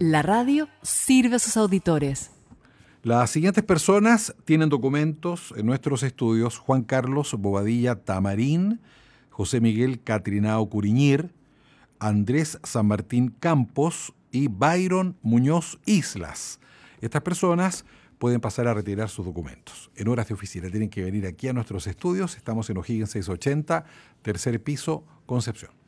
La radio sirve a sus auditores. Las siguientes personas tienen documentos en nuestros estudios: Juan Carlos Bobadilla Tamarín, José Miguel Catrinao Curiñir, Andrés San Martín Campos y Byron Muñoz Islas. Estas personas pueden pasar a retirar sus documentos. En horas de oficina tienen que venir aquí a nuestros estudios. Estamos en O'Higgins 680, tercer piso, Concepción.